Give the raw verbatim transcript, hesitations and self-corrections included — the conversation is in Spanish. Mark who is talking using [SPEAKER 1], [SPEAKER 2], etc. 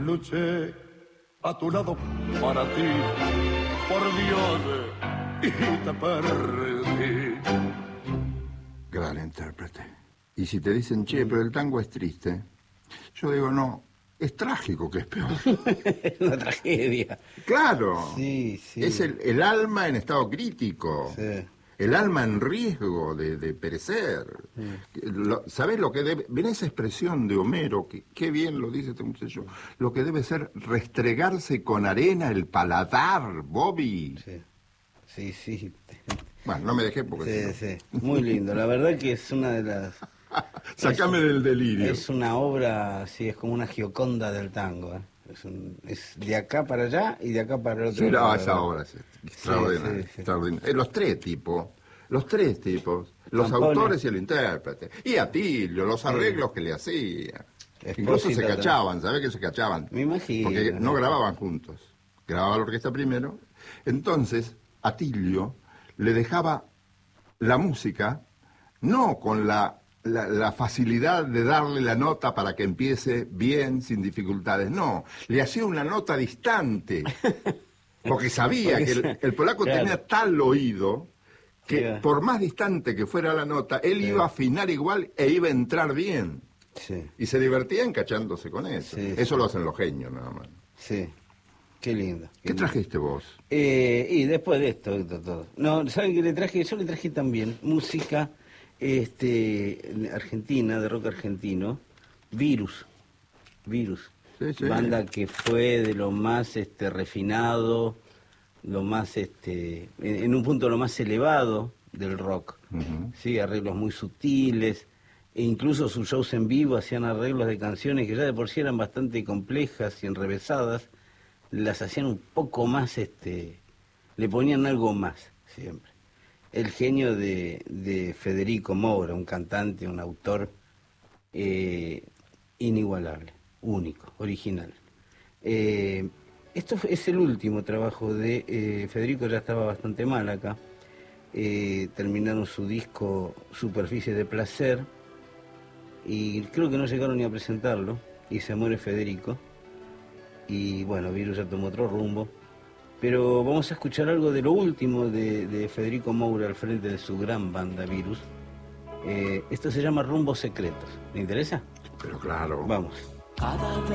[SPEAKER 1] luché a tu lado para ti, por Dios, y te perdí.
[SPEAKER 2] Gran intérprete. Y si te dicen, che, pero el tango es triste, yo digo, no, es trágico, que es peor.
[SPEAKER 3] Es una tragedia.
[SPEAKER 2] Claro.
[SPEAKER 3] Sí, sí.
[SPEAKER 2] Es el, el alma en estado crítico.
[SPEAKER 3] Sí.
[SPEAKER 2] El alma en riesgo de, de perecer. Sí. Lo, ¿Sabés lo que debe? Ven esa expresión de Homero, que qué bien lo dice este muchacho. Lo que debe ser restregarse con arena el paladar, Bobby.
[SPEAKER 3] Sí, sí, sí.
[SPEAKER 2] Bueno, no me dejé porque...
[SPEAKER 3] Sí, sí. Muy lindo. La verdad que es una de las...
[SPEAKER 2] Sacame es, del delirio.
[SPEAKER 3] Es una obra, sí, es como una Gioconda del tango. ¿eh? Es, un, es de acá para allá y de acá para el otro.
[SPEAKER 2] Sí,
[SPEAKER 3] lado.
[SPEAKER 2] No, esa obra es extraordinaria. Sí, sí, sí. Eh, los tres tipos, los tres tipos, los
[SPEAKER 3] Campone.
[SPEAKER 2] autores y el intérprete. Y Atilio, los arreglos sí. que le hacía.
[SPEAKER 3] Espósito,
[SPEAKER 2] incluso se cachaban, ¿sabés que se cachaban?
[SPEAKER 3] Me imagino.
[SPEAKER 2] Porque no grababan juntos. Grababa la orquesta primero. Entonces, Atilio le dejaba la música, no con la... La, la facilidad de darle la nota para que empiece bien, sin dificultades. No, le hacía una nota distante, porque sabía que el, el polaco claro. tenía tal oído que yeah. por más distante que fuera la nota, él yeah. iba a afinar igual e iba a entrar bien.
[SPEAKER 3] Sí.
[SPEAKER 2] Y se divertía encachándose con eso.
[SPEAKER 3] Sí,
[SPEAKER 2] eso
[SPEAKER 3] sí.
[SPEAKER 2] lo hacen los genios, nada más.
[SPEAKER 3] Sí. Qué lindo.
[SPEAKER 2] ¿Qué, ¿Qué trajiste vos?
[SPEAKER 3] Eh, y después de esto, todo. No, ¿saben qué le traje? Yo le traje también música... Este, Argentina, de rock argentino, Virus, Virus,
[SPEAKER 2] sí, sí.
[SPEAKER 3] banda que fue de lo más este, refinado, lo más, este, en, en un punto lo más elevado del rock, uh-huh. sí, arreglos muy sutiles, e incluso sus shows en vivo hacían arreglos de canciones que ya de por sí eran bastante complejas y enrevesadas, las hacían un poco más, este, le ponían algo más, siempre. El genio de, de Federico Moura, un cantante, un autor eh, inigualable, único, original. Eh, esto es el último trabajo de eh, Federico, ya estaba bastante mal acá. Eh, terminaron su disco Superficie de Placer y creo que no llegaron ni a presentarlo y se muere Federico. Y bueno, Virus ya tomó otro rumbo. Pero vamos a escuchar algo de lo último de, de Federico Moura al frente de su gran banda Virus. Eh, esto se llama Rumbos Secretos. ¿Le interesa?
[SPEAKER 2] Pero claro.
[SPEAKER 3] Vamos.
[SPEAKER 4] Cada vez